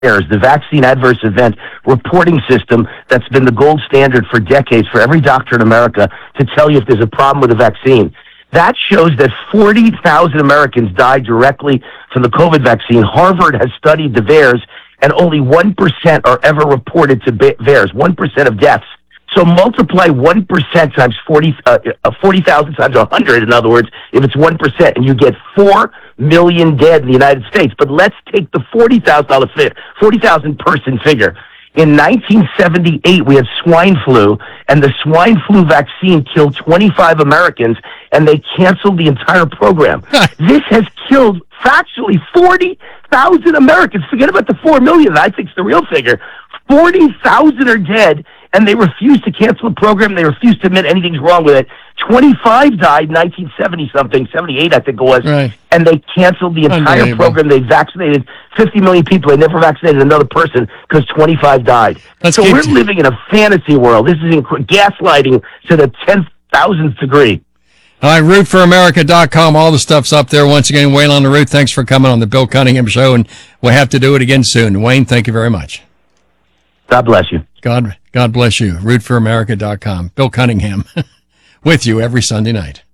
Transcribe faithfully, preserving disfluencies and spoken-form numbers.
the vaccine adverse event reporting system that's been the gold standard for decades for every doctor in America to tell you if there's a problem with a vaccine. That shows that forty thousand Americans died directly from the COVID vaccine. Harvard has studied the V A E R S, and only one percent are ever reported to V A E R S, one percent of deaths. So multiply one percent times forty, uh, forty thousand times one hundred, in other words, if it's one percent, and you get four million dead in the United States. But let's take the forty thousand forty thousand person figure. In nineteen seventy-eight, we had swine flu, and the swine flu vaccine killed twenty-five Americans, and they canceled the entire program. This has killed, factually, forty thousand Americans. Forget about the four million, I think it's the real figure. forty thousand are dead, and they refuse to cancel the program. They refuse to admit anything's wrong with it. twenty-five died in nineteen seventy-something, seventy-eight, I think it was, right. And they canceled the entire program. They vaccinated fifty million people. They never vaccinated another person because twenty-five died. Let's so keep we're t- living in a fantasy world. This is inc- gaslighting to the ten thousandth degree. All right, root for america dot com. All the stuff's up there. Once again, Wayne on the Root, thanks for coming on the Bill Cunningham Show, and we'll have to do it again soon. Wayne, thank you very much. God bless you. God, God bless you. root for america dot com. Bill Cunningham with you every Sunday night.